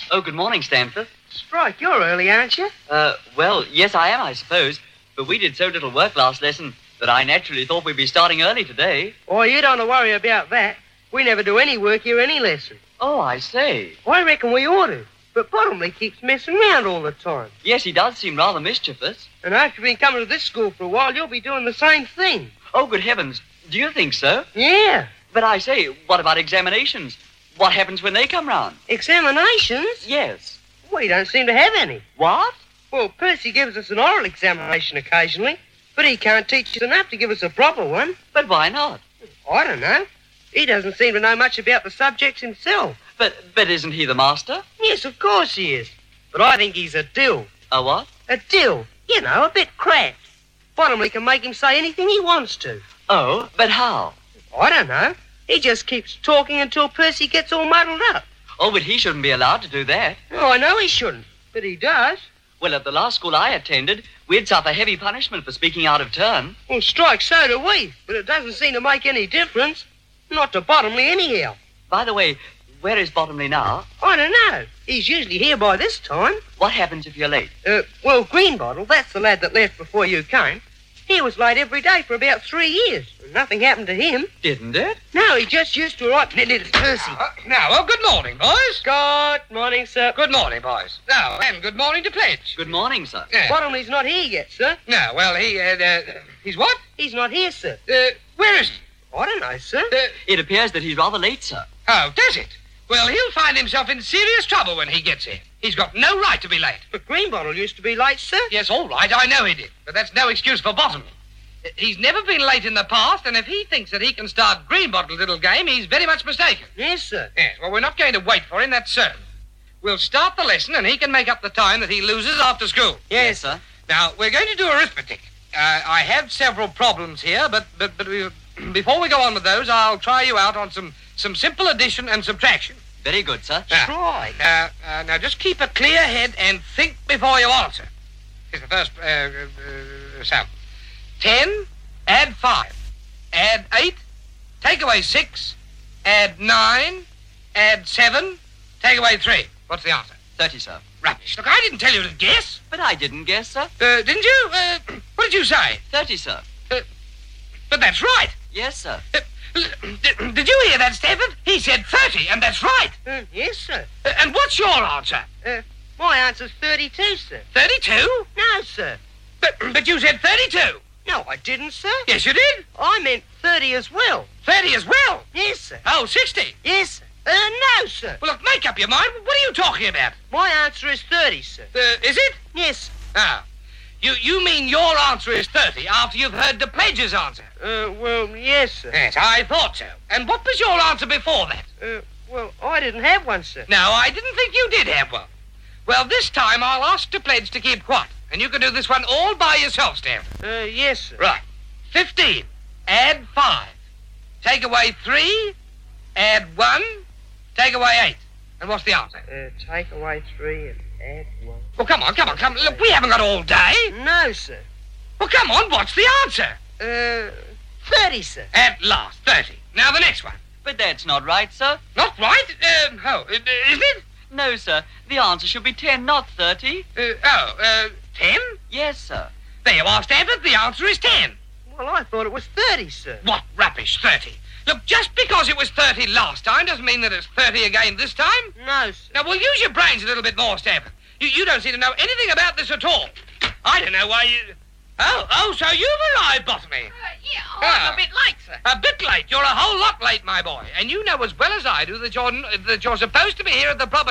Oh, good morning, Stanford. Strike, you're early, aren't you? Well, yes, I am, I suppose. But we did so little work last lesson that I naturally thought we'd be starting early today. Oh, you don't have to worry about that. We never do any work here any lesson. Oh, I say. I reckon we ought to. But Bottomley keeps messing around all the time. Yes, he does seem rather mischievous. And after you've been coming to this school for a while, you'll be doing the same thing. Oh, good heavens. Do you think so? Yeah. But I say, what about examinations? What happens when they come round? Examinations? Yes. We don't seem to have any. What? Well, Percy gives us an oral examination occasionally, but he can't teach us enough to give us a proper one. But why not? I don't know. He doesn't seem to know much about the subjects himself. But isn't he the master? Yes, of course he is. But I think he's a dill. A what? A dill. You know, a bit cracked. Bottomley can make him say anything he wants to. Oh, but how? I don't know. He just keeps talking until Percy gets all muddled up. Oh, but he shouldn't be allowed to do that. Oh, I know he shouldn't, but he does. Well, at the last school I attended, we'd suffer heavy punishment for speaking out of turn. Well, Strike, so do we, but it doesn't seem to make any difference. Not to Bottomley anyhow. By the way, where is Bottomley now? I don't know. He's usually here by this time. What happens if you're late? Well, Greenbottle, that's the lad that left before you came. He was late every day for about 3 years. And nothing happened to him. Didn't it? No, he just used to write nearly to Percy. Good morning, boys. Good morning, sir. Good morning, boys. Now, and good morning to Pledge. Good morning, sir. Yeah. Bottomley's not here yet, sir. No, well, he's what? He's not here, sir. Where is he? I don't know, sir. It appears that he's rather late, sir. Oh, does it? Well, he'll find himself in serious trouble when he gets here. He's got no right to be late. But Greenbottle used to be late, sir. Yes, all right, I know he did. But that's no excuse for Bottomley. He's never been late in the past, and if he thinks that he can start Greenbottle's little game, he's very much mistaken. Yes, sir. Yes, well, we're not going to wait for him, that's certain. We'll start the lesson, and he can make up the time that he loses after school. Yes, sir. Now, we're going to do arithmetic. I have several problems here, but before we go on with those, I'll try you out on some simple addition and subtraction. Very good, sir. Try. Now, just keep a clear head and think before you answer. Here's the first sample. 10, add 5. Add 8, take away 6. Add 9, add 7, take away 3. What's the answer? 30, sir. Rubbish. Look, I didn't tell you to guess. But I didn't guess, sir. Didn't you? What did you say? 30, sir. But that's right. Yes, sir. Did you hear that, Stanford? He said 30, and that's right. Yes, sir. And what's your answer? My answer's 32, sir. 32? No, sir. But you said 32. No, I didn't, sir. Yes, you did. I meant 30 as well. 30 as well. Yes, sir. Oh, 60. Yes, sir. No, sir. Well, look, make up your mind. What are you talking about? My answer is 30, sir. Is it? Yes, sir. Ah. You mean your answer is 30 after you've heard the Pledge's answer? Well, yes, sir. Yes, I thought so. And what was your answer before that? Well, I didn't have one, sir. No, I didn't think you did have one. Well, this time I'll ask the Pledge to keep quiet. And you can do this one all by yourself, Stanford. Yes, sir. Right. 15. Add 5. Take away 3. Add 1. Take away 8. And what's the answer? Take away 3 and add 1. Well, come on. Look, we haven't got all day. No, sir. Well, come on. What's the answer? 30, sir. At last, 30. Now the next one. But that's not right, sir. Not right? Isn't it? No, sir. The answer should be 10, not 30. 10? Yes, sir. There you are, Stanford. The answer is 10. Well, I thought it was 30, sir. What rubbish, 30? Look, just because it was 30 last time doesn't mean that it's 30 again this time. No, sir. Now, well, use your brains a little bit more, Stanford. You don't seem to know anything about this at all. I don't know why you... Oh, so you've arrived, Bottomley. I'm a bit late, sir. A bit late. You're a whole lot late, my boy. And you know as well as I do that you're supposed to be here at the proper